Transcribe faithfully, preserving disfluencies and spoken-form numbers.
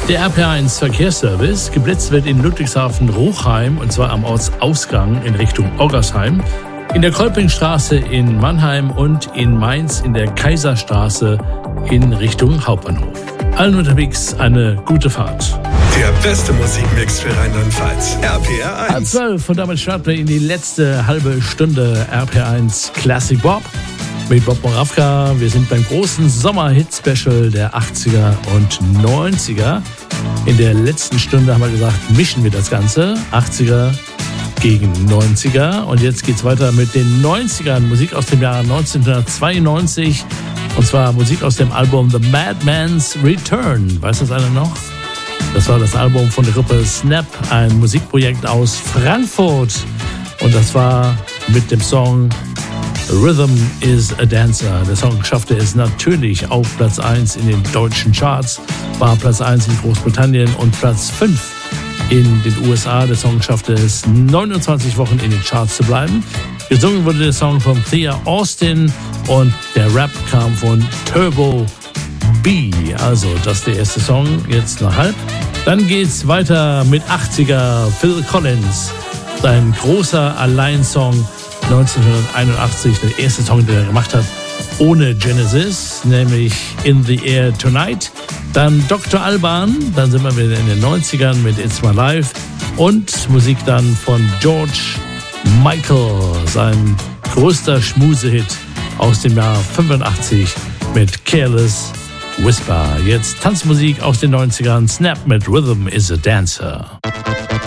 Der R P eins Verkehrsservice. Geblitzt wird in Ludwigshafen-Ruchheim und zwar am Ortsausgang in Richtung Oggersheim, in der Kolpingstraße in Mannheim und in Mainz in der Kaiserstraße in Richtung Hauptbahnhof. Allen unterwegs eine gute Fahrt. Der beste Musikmix für Rheinland-Pfalz. R P R eins. Halb zwölf und damit starten wir in die letzte halbe Stunde R P eins Classic Bob mit Bob Moravka. Wir sind beim großen Sommer-Hit-Special der achtziger und neunziger. In der letzten Stunde haben wir gesagt, mischen wir das Ganze. achtziger gegen neunziger. Und jetzt geht's weiter mit den neunzigern. Musik aus dem Jahr neunzehnhundertzweiundneunzig. Und zwar Musik aus dem Album The Madman's Return. Weiß das einer noch? Das war das Album von der Gruppe Snap, ein Musikprojekt aus Frankfurt. Und das war mit dem Song Rhythm is a Dancer. Der Song schaffte es natürlich auf Platz eins in den deutschen Charts, war Platz eins in Großbritannien und Platz fünf in den U S A. Der Song schaffte es neunundzwanzig Wochen in den Charts zu bleiben. Gesungen wurde der Song von Thea Austin und der Rap kam von Turbo B. Also das ist der erste Song, jetzt nach halb. Dann geht's weiter mit achtziger Phil Collins. Sein großer Alleinsong neunzehnhunderteinundachtzig, der erste Song, den er gemacht hat, ohne Genesis, nämlich In the Air Tonight. Dann Doktor Alban, dann sind wir wieder in den neunzigern mit It's My Life und Musik dann von George Michael, sein größter Schmusehit aus dem Jahr fünfundachtzig mit Careless Whisper. Jetzt Tanzmusik aus den neunzigern, Snap mit Rhythm is a Dancer.